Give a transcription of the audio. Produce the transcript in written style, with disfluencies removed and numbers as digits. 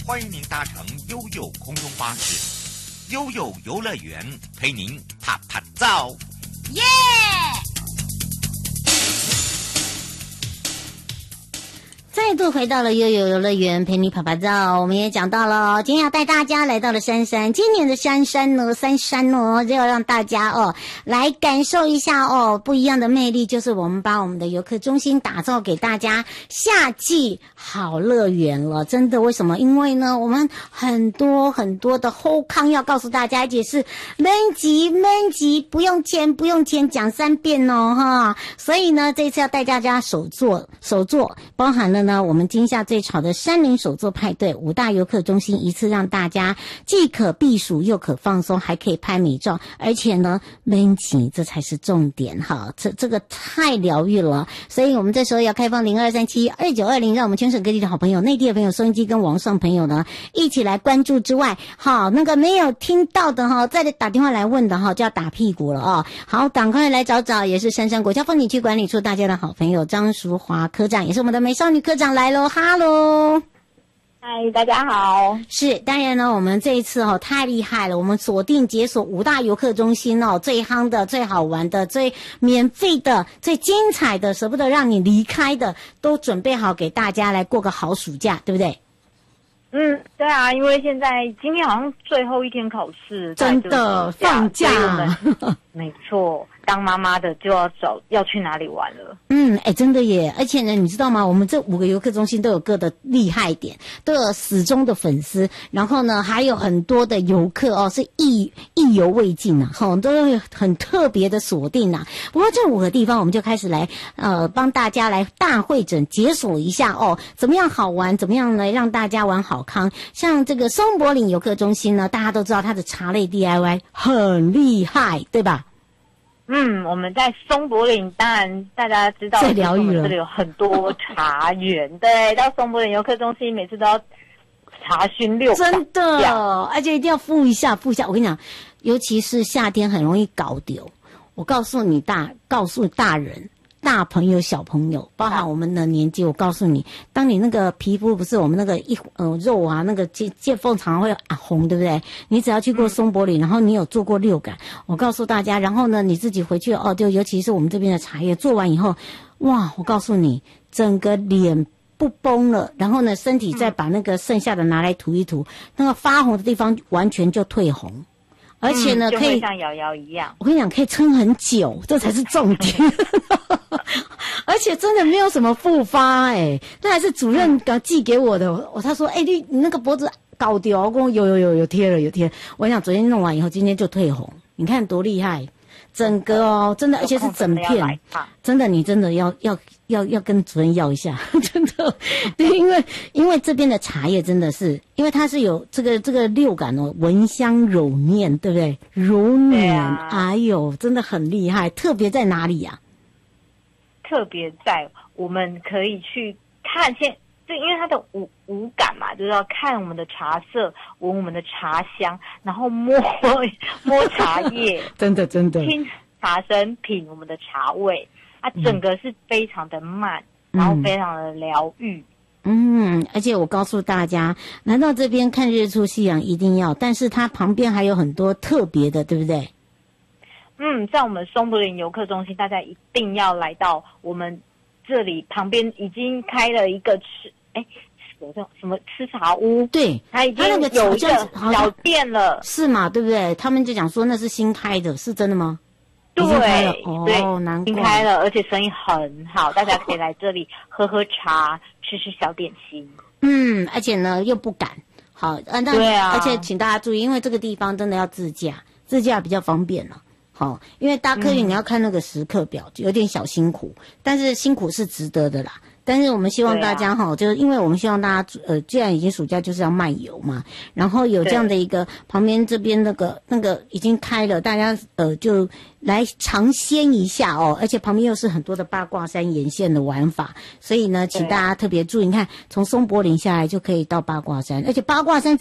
欢迎您搭乘悠悠空中巴士，悠悠游乐园陪您啪啪照。 耶！再度回到了悠悠游乐园，陪你拍拍照。我们也讲到了，今天要带大家来到了杉杉。今年的杉杉呢，就要让大家来感受一下不一样的魅力。就是我们把我们的游客中心打造给大家夏季好乐园了。真的，为什么？因为呢，我们很多的后康要告诉大家，也是闷级，不用钱，讲3遍哦哈。所以呢，这次要带大家手作，包含了呢我们今夏最潮的山林手作派对，5大游客中心一次让大家既可避暑又可放松，还可以拍美照，而且呢闷起，这才是重点哈，这个太疗愈了。所以我们这时候要开放02372920，让我们全省各地的好朋友、内地的朋友、收音机跟网上朋友呢一起来关注之外，好，那个没有听到的哈，再打电话来问的哈，就要打屁股了哦。好，赶快来找，也是杉杉国家风景区管理处大家的好朋友张淑华科长，也是我们的美少女科长来咯，哈喽。 嗨，大家好。 是，当然呢，我们这一次太厉害了，我们解锁5大游客中心最夯的、最好玩的、最免费的、最精彩的，舍不得让你离开的，都准备好给大家来过个好暑假，对不对？ 对啊，因为现在今天好像最后一天考试， 真的放假， 没错，当妈妈的就要去哪里玩了。 真的耶！而且呢，你知道吗？我们这5个游客中心都有各的厉害点，都有死忠的粉丝，然后呢，还有很多的游客是意犹未尽啊，都有很特别的锁定啊。不过这5个地方，我们就开始来帮大家来大会诊解锁一下怎么样好玩，怎么样来让大家玩好康。像这个松柏岭游客中心呢，大家都知道它的茶类 DIY 很厉害，对吧？ 我们在松柏岭，当然大家知道最疗愈了， 这里有很多茶园。对，到松柏岭游客中心，每次都要查询6 真的，而且一定要敷一下。我跟你讲，尤其是夏天很容易搞丢。我告诉大人。大朋友、小朋友，包含我们的年纪，我告诉你，当你那个皮肤不是我们那个肉啊，那个见缝常常会红，对不对？你只要去过松柏岭，然后你有做过六感，我告诉大家，然后呢，你自己回去就尤其是我们这边的茶叶做完以后，哇，我告诉你，整个脸不崩了，然后呢，身体再把那个剩下的拿来涂一涂，那个发红的地方完全就退红。而且呢，可以像瑶瑶一样， 我跟你讲，可以撑很久，这才是重点。而且真的没有什么复发那还是主任寄给我的。他说你那个脖子搞掉，我跟我有贴了。我想昨天弄完以后，今天就退红，你看多厉害。整个真的，而且是整片，真的，你真的要跟主任要一下，真的，对，因为这边的茶叶真的是，因为它是有这个6感闻香揉捻，对不对？揉捻，哎呦，真的很厉害，特别在哪里呀？ 特别在我们可以去看就因为它的五感嘛，就是要看我们的茶色，闻我们的茶香，然后摸茶叶，真的听茶声，品我们的茶味，整个是非常的慢，然后非常的疗愈。 而且我告诉大家，来到这边看日出夕阳一定要，但是它旁边还有很多特别的，对不对？ 在我们松柏岭游客中心，大家一定要来到我们这里旁边已经开了一个有什么吃茶屋？对，它已经有一个小店了， 是嘛？对不对？他们就讲说那是新开的，是真的吗？ 对， 难怪新开了，而且生意很好，大家可以来这里喝喝茶，吃小点心。 而且呢又不赶，好， 对啊， 而且请大家注意，因为这个地方真的要自驾比较方便了。好，因为搭客运你要看那个时刻表，有点小辛苦，但是辛苦是值得的啦。但是我们希望大家就是因为我们希望大家既然已经暑假就是要漫游嘛，然后有这样的一个旁边这边那个已经开了，大家就来尝鲜一下而且旁边又是很多的八卦山沿线的玩法，所以呢，请大家特别注意，你看从松柏岭下来就可以到八卦山，而且八卦山